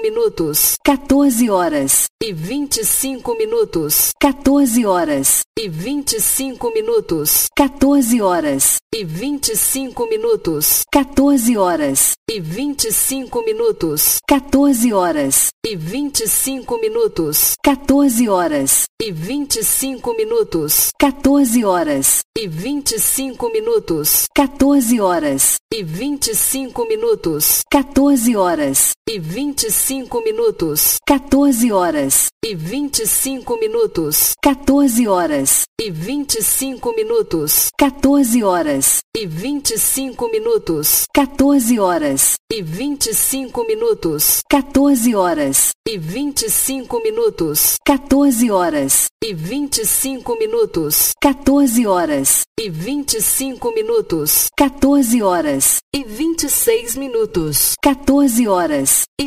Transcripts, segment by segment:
minutos. 14 horas. E 25 minutos. 14 horas. E 25 minutos. 14 horas. E 25 minutos. 14 horas. E 25 minutos. 14 horas. E 25 minutos. 14 horas. E 25 minutos. 14 horas. E 25 minutos. 14 horas. E 25 minutos. 14 horas. E 25 minutos. 14 horas. E 25 minutos. 14 horas. E 25 minutos. 14 horas. E 25 minutos. 14 horas. E 25 minutos. 14 horas. E 25 minutos. 14 horas. E 25 minutos. 14 horas. E 25 minutos. 14 horas. E 26 minutos. 14 horas. E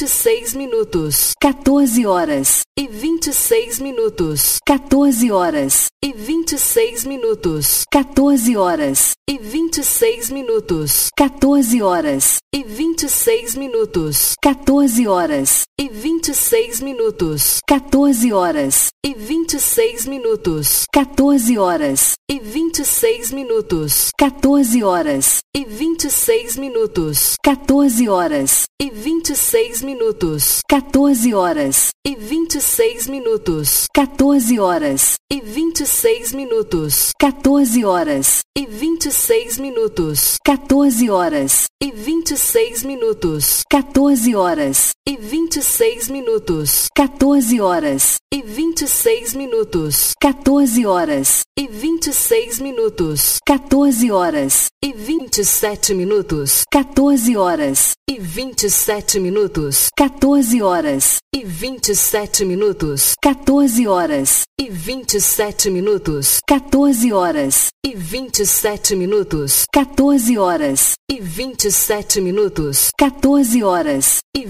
26 minutos. 14 horas. E 26 minutos. 14 horas. E 26 minutos. 14 horas. E 26 minutos. 14 horas. E 26 minutos. 14 horas. E 26 minutos. 14 horas. E 26 minutos. 14 horas. E 26 minutos. 14 horas. E 26 minutos. 14 horas. E 26 minutos. 14 horas. E 26 minutos. 14 horas. E 26 minutos. 14 horas. E 26 minutos. 14 horas. E 26 minutos. 14 horas. E 26 minutos. 14 horas. E 26 minutos. 14 horas. E 26 minutos. 14 horas. E 27 minutos. 14 horas. E 27 minutos. 14 horas. E 27 minutos. 14 horas. E 27 minutos. 14 horas. E 27 minutos. 14 horas. E 27 minutos. 14 horas. E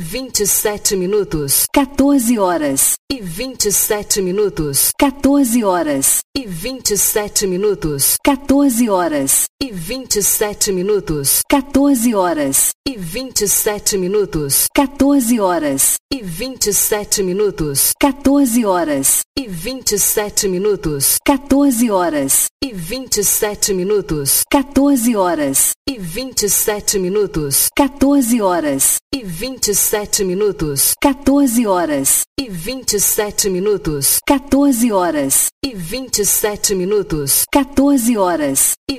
27 minutos. 14 horas. E 27 minutos. 14 horas. E 27 minutos. 14 horas. E 27 minutos. 14 horas. E 27 minutos. 14 horas. E 27 minutos. 14 horas. E 27 minutos. 14 horas. E 27 minutos. 14 horas. E 27 minutos. 14 horas. E 27 minutos. 14 horas. E 27 minutos. 14 horas. E 27 minutos. 14 horas. E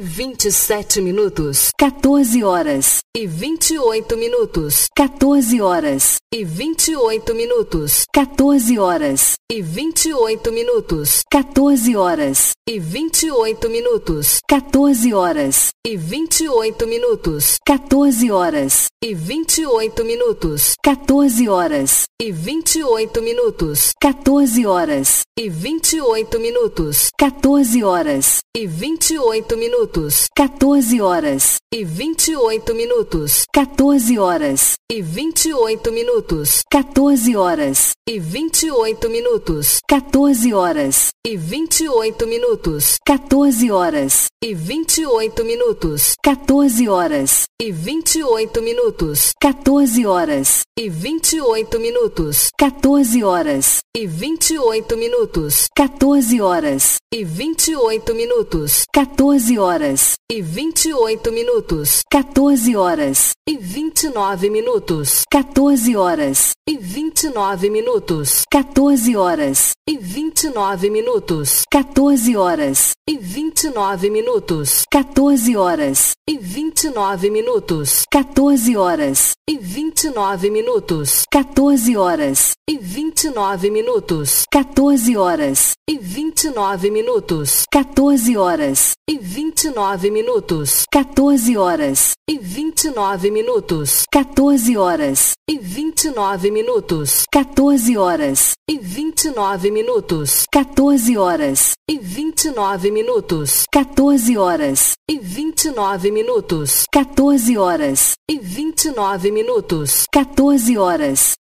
27 minutos. 14 horas. E 28 minutos. 14 horas. E 28 minutos. 14 horas. E 28 minutos. 14 horas. E 28 minutos. 14 horas. E 28 minutos. 14 horas. E 28 minutos. 14 horas. E 28 minutos. 14 horas. E 28 minutos. 14 horas. E 28 minutos. 14 horas. E 28 minutos. 14 horas. E 28 minutos. 14 horas. E 28 minutos. 14 horas. E 28 minutos. 14 horas. E 28 minutos. 14 horas. E 28 minutos. 14 horas. E 28 minutos. 14 horas. E 28 minutos. 14 horas. E 28 minutos. 14 horas. E 28 minutos. 14 horas. E 29 minutos. 14 horas. E 29 minutos. 14 horas. E 29 minutos. 14 horas. E 29 minutos. 14 horas. E 29 minutos. 14 horas. E 29 minutos. 14 horas. E 29 minutos. 14 horas. E 29 minutos. 14 horas. E 29 minutos. 14 horas. E 29 minutos. 14 horas. E 29 minutos. 14 horas. E 29 minutos. 14 horas. E 29 minutos. 14 horas. E 29 minutos. 14 horas. E 29 minutos. 14 horas.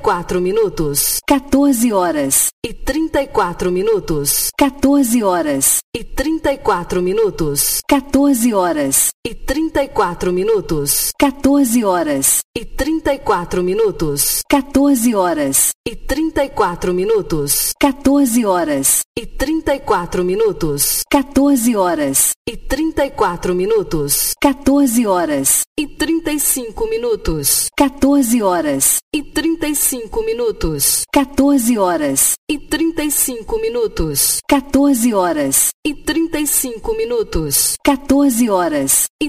34 minutos. 14 horas. E 34 minutos. 14 horas. E 34 minutos. 14 horas. E 34 minutos. 14 horas. E 34 minutos. 14 horas. E 34 minutos. 14 horas. E 34 minutos. 14 horas. E 34 minutos. 14 horas. E 35 minutos. 14 horas. E 35 minutos. 14 horas. E 35 minutos. 14 horas. E 35 minutos. 14 horas. E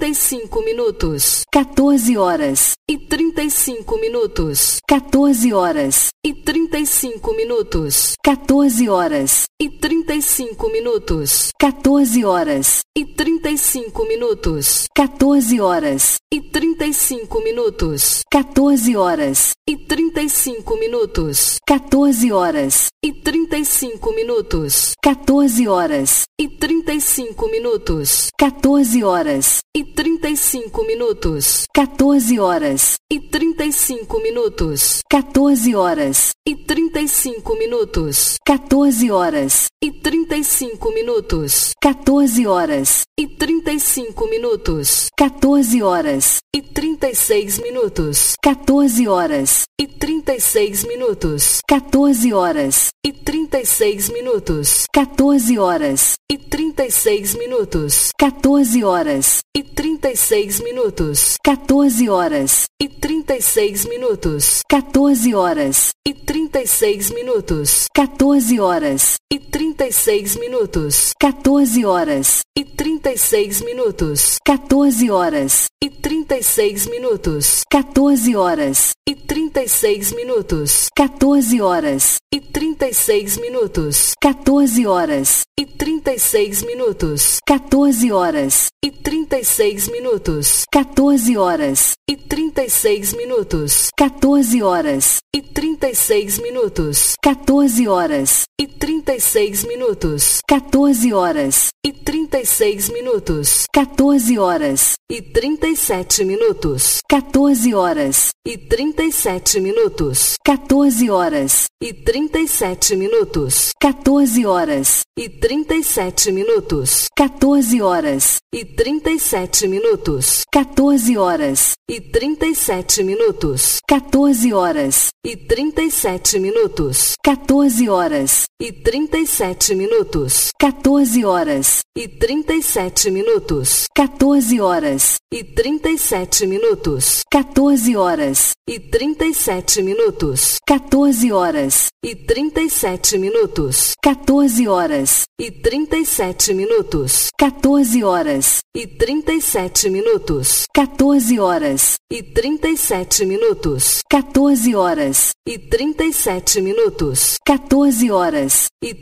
35 minutos. 14 horas. E 35 minutos. 14 horas. E 35 minutos. 14 horas. E 35 minutos. 14 horas. E 35 minutos. 14 horas. E 35 minutos. 14 horas. E 35 minutos. 14 horas. E 35 minutos. 14 horas. E 35 minutos. 14 horas. E 35 minutos. 14 horas. E 35 minutos. 14 horas. E 35 minutos. 14 horas. E 35 minutos. 14 horas. E 35 minutos. 14 horas. E 36 minutos. 14 horas. E 36 minutos. 14 horas. E 36 minutos. 14 horas. E 36 minutos. 14 horas. E 36 minutos. 14 horas. E 36 minutos. 14 horas. E 36 minutos. 14 horas. E 36 minutos. 14 horas. E 36 minutos. 14 horas. E 36 minutos. 14 horas. E 36 minutos. 14 horas. E 36 minutos. 14 horas. E 36 minutos. 14 horas. E 36 minutos. 14 horas. E 36 minutos. 14 horas. E 36 minutos. 14 horas. E 36 minutos. 14 horas. E 36 minutos. 14 horas. E 37 minutos. 14 horas. E 37 minutos. 14 horas. E 37 minutos. 14 horas. E 37 minutos. 14 horas. E 37 minutos. 14 horas. E 37 minutos. 14 horas. E 37 minutos. 14 horas. E 37 minutos. 14 horas. E 37 minutos. 14 horas. E 37 minutos. 14 horas. E 37 minutos. 14 horas. E 37 minutos. 14 horas. E 37 minutos. 14 horas. E 37 minutos. 14 horas. E 37 minutos. 14 horas. E 37 minutos. 14 horas. E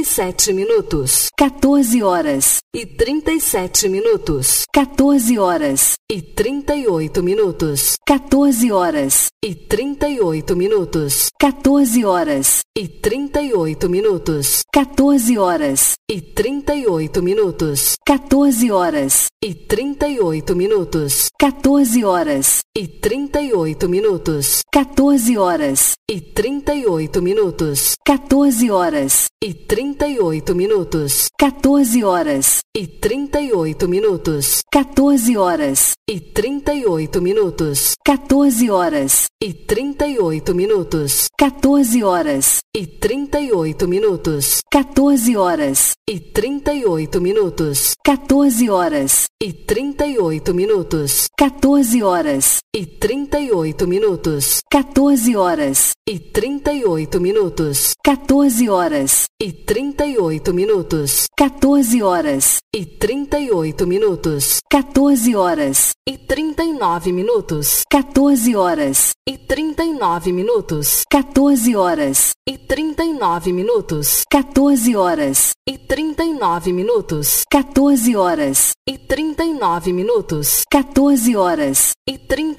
37 minutos. 14 horas. E 37 minutos. 14 horas. E 38 minutos. 14 horas. E 38 minutos. 14 horas. E 38 minutos. 14 horas. E 38 minutos. 14 horas. E 38 minutos. 14 horas. E 38 minutos. 14 horas. E 38 minutos. 14 horas. E 38 minutos. 14 horas. E 38 minutos. 14 horas. E 38 minutos. 14 horas. E 38 minutos. 14 horas. E 38 minutos. 14 horas. E 38 minutos. 14 horas. E 38 minutos. 14 horas. E 38 minutos. 14 horas. E 38 minutos. 14 horas. E 38 minutos. 14 horas. E 38 minutos. 14 horas. E 39 minutos. 14 horas. E 39 minutos. 14 horas. E 39 minutos. 14 horas. E 39 minutos. 14 horas. E 39 minutos. 14 horas. E 39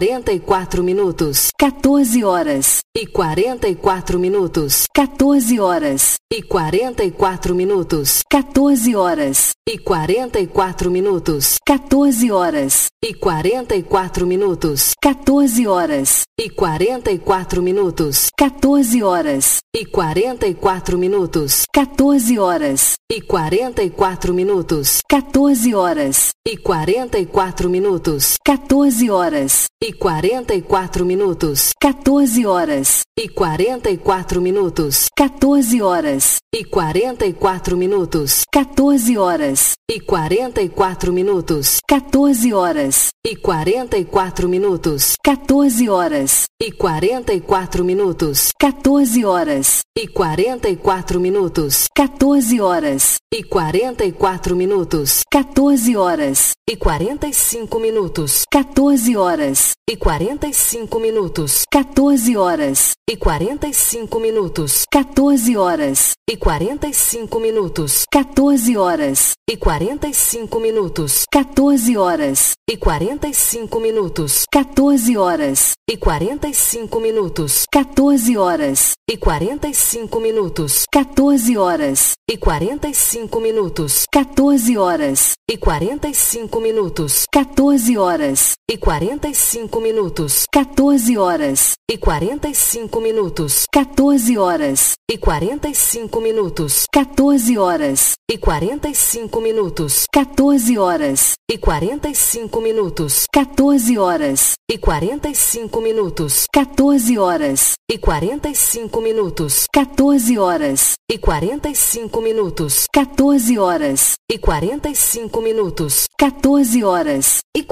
44 minutos. 14 horas. E 44 minutos. 14 horas. E 44 minutos. 14 horas. E 44 minutos. 14 horas. E 44 minutos. 14 horas. E 44 minutos. 14 horas. E 44 minutos. 14 horas. E 44 minutos. 14 horas. E 44 minutos. 14 horas. E 44 minutos. 14 horas. E 44 minutos. 14 horas. E 44 minutos. 14 horas. E 44 minutos. 14 horas. E 44 minutos. 14 horas. E 44 minutos. 14 horas. E 44 minutos. 14 horas. E 44 minutos. 14 horas. E 45 minutos. 14 horas. E 45 minutos. 14 horas. E 45 minutos. 14 horas. E 45 minutos. 14 horas. E 45 minutos. 14 horas. E 45 minutos. 14 horas. E 45 minutos. 14 horas. E 45 minutos. 14 horas. E 45 minutos. 14 horas. E 45 minutos. 14 horas. E 45 minutos. 14 horas. E 45 minutos. 14 horas. E 45 minutos. 14 horas. E 45 minutos. 14 horas. E 45 minutos. 14 horas. E 45 minutos. 14 horas. E 45 minutos. 14 horas. E 45 minutos. 14 horas. E 45 minutos. 14 horas. E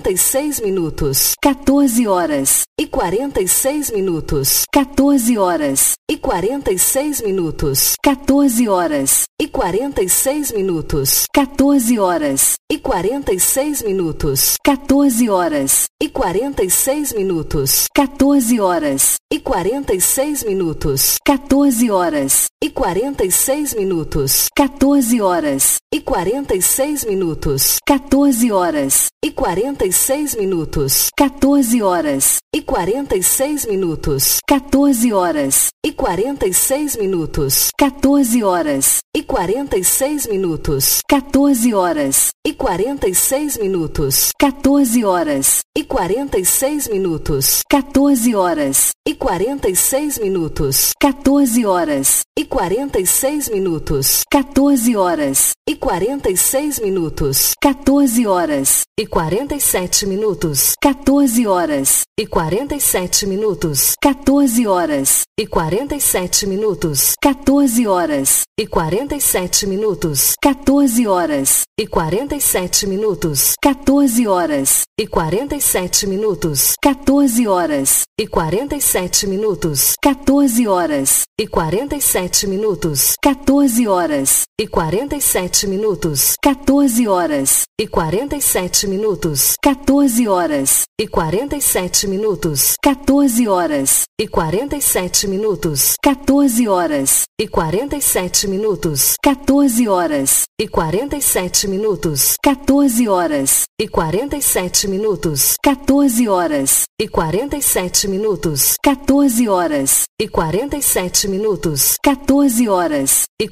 46 minutos. 14 horas. E 46 minutos. 14 horas. E 46 minutos. 14 horas. E 46 minutos. 14 horas. E 46 minutos. 14 horas. E 46 minutos. 14 horas. E 46 minutos. 14 horas. E 46 minutos. 14 horas. E 46 minutos. 14 horas. E 46 minutos. 14 horas. E 46 minutos. 14 horas. E 46 minutos. 14 horas. E 46 minutos. 14 horas. E 46 minutos. 14 horas. E 46 minutos. 14 horas. E 46 minutos. 14 horas. E 46 minutos. 14 horas. E 46 minutos. 14 horas. E 47 minutos. 14 horas. E 47 minutos. 14 horas. E 47 minutos. 14 horas. E 47 minutos. 14 horas. E 47 minutos. 14 horas. E 47 minutos. 14 horas. E 47 minutos. 14 horas. E 47 minutos. 14 horas. E 47 minutos. 14 horas. E 47 minutos. 14 horas. E 47 minutos. 14 horas. E 47 minutos. 14 horas. E 47 minutos. 14 horas. E 47 minutos. 14 horas. E 47 minutos. 14 horas. E 47 minutos. 14 horas. E 47 minutos. 14 horas. E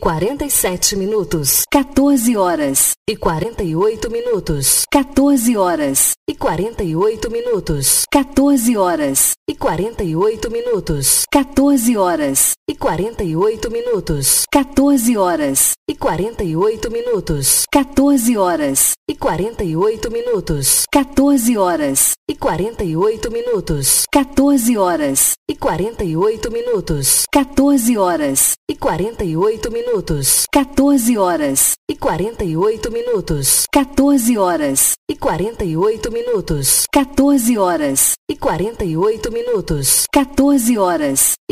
47 minutos. 14 horas. E 48 minutos. 14 horas. E 48 minutos. 14 horas. E 48 minutos. 14 horas. E 48 minutos. 14 horas. E 48 minutos. 14 horas. E 48 minutos. 14 horas. E 48 minutos. 14 horas. E 48 minutos. 14 horas. E 48 minutos. 14 horas. E 48 minutos. 14 horas. E 48 minutos. 14 horas. E 48 minutos. 14 horas.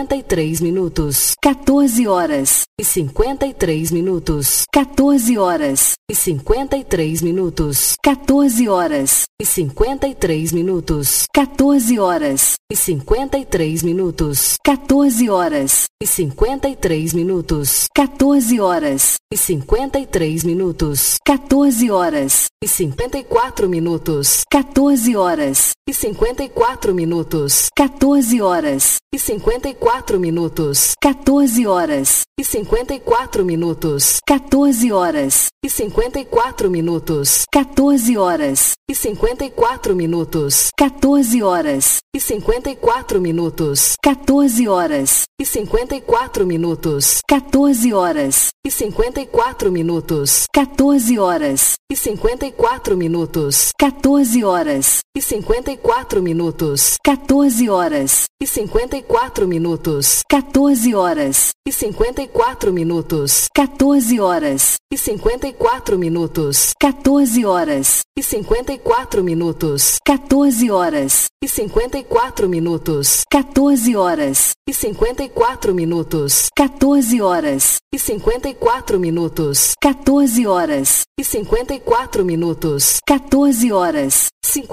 53 minutos. 14 horas. E 53 minutos. 14 horas. E 53 minutos. 14 horas. E 53 minutos. 14 horas. E 53 minutos. 14 horas. E 53 minutos. 14 horas. E 53 minutos. 14 horas. E 54 minutos. 14 horas. E 54 minutos. 14 horas. E 54 minutos. 14 horas. E 54 minutos. 14 horas. E 54 minutos. 14 horas. E 54 minutos. 14 horas. E 54 minutos. 14 horas. E 54 minutos. 14 horas. E 54 minutos. 14 horas. E 54 minutos. 14 horas. E 54 minutos. 14 horas. E 54 minutos. 14 horas. E 54 minutos. 14 horas. E 54 minutos. 14 horas. E 54 minutos. 14 horas. E 54 minutos. 14 horas. E 54 minutos. 14 horas. E 54 minutos. 14 horas. E 54 minutos. 14 horas.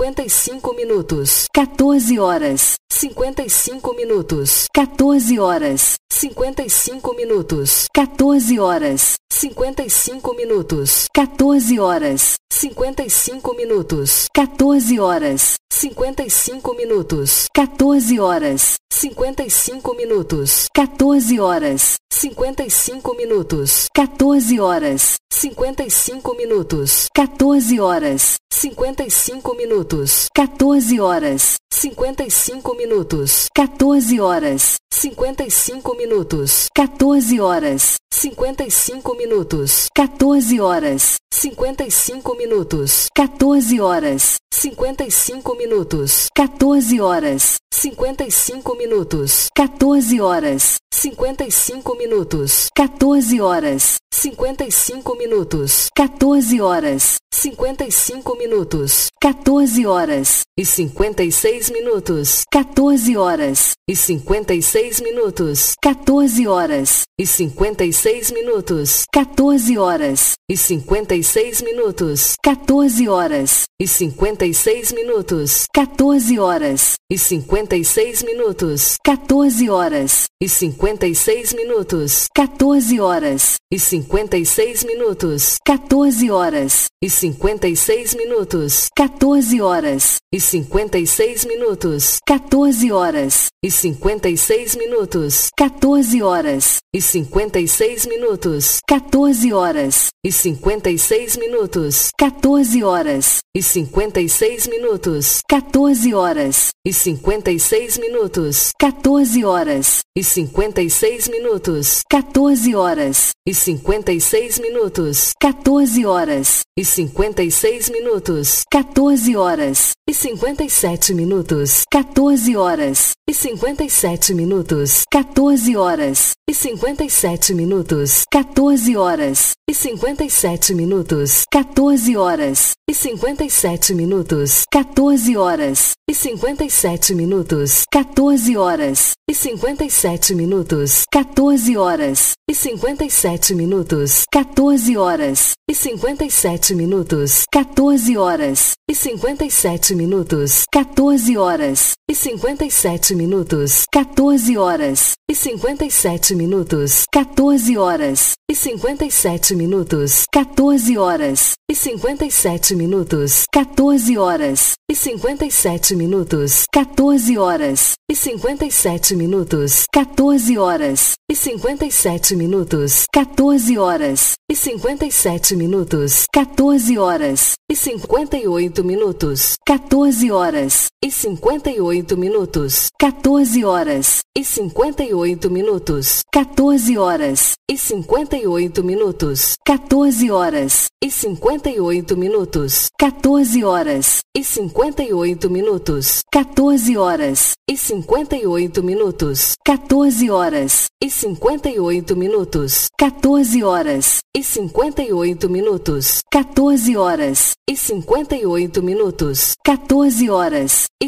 55 minutos. 14 horas. 55 minutos. 14 horas. 55 minutos. 14 horas. 55 minutos. 14 horas. 55 minutos. 14 horas. 55 minutos. 14 horas. 55 minutos. 14 horas. 55 minutos. 14 horas. 55 minutos. 14 horas. 55 minutos. 14 horas. 55 minutos. 14 horas. 55 minutos. 14 horas. 55 minutos. 14 horas. 55 minutos. 14 horas. 55 minutos. 14 horas. 55 minutos. 14 horas. 55 minutos. 14 horas. 55 minutos. 14 horas. 55 minutos. 14 horas. E 56 minutos. 14 horas. E 56 minutos. 14 horas. E 56 minutos. 14 horas. E 56 minutos. 14 horas. E 56 minutos. 14 horas. E 56 minutos. 14 horas. E 56 minutos. 14 horas. E 56 minutos. 14 horas. E 56 minutos. 14 horas. E 56 minutos. 14 horas. E 56 minutos. 14 horas. E 56 minutos. 14 horas. E 56 minutos. 14 horas. E 56 minutos. 14 horas. E 56 minutos. 14 horas. E 56 minutos. 14 horas. E 56 minutos. 14 horas. E 56 minutos. 14 horas. E 57 minutos. 14 horas. E 57 minutos. 14 horas. E 57 minutos. 14 horas. E 57 minutos. 14 horas. E 57 minutos. 14 horas. E 57 minutos. 14 horas. E 57 minutos. 14 horas. E 57 minutos. 14 horas. E 57 minutos. 14 horas. E 57 minutos. 14 horas. E 57 minutos. 14 horas. E 57 minutos. 14 horas. E 57 minutos. 14 horas. E 57 minutos. 14 horas. E 57 minutos. 14 horas. E 57 minutos. 14 horas. E 57 minutos. 14 horas. E 57 minutos. 14 horas. E 58 minutos. 14 horas. E 58 minutos. 14 horas. E 58 minutos. 14 horas. E 58 minutos. 14 horas. E 58 minutos. 14 horas. E 58 minutos. 14 horas. E 58 minutos. 14 horas. E 58 minutos. 14 horas. E 58 minutos. 14 horas. E 58 minutos. 14 horas. E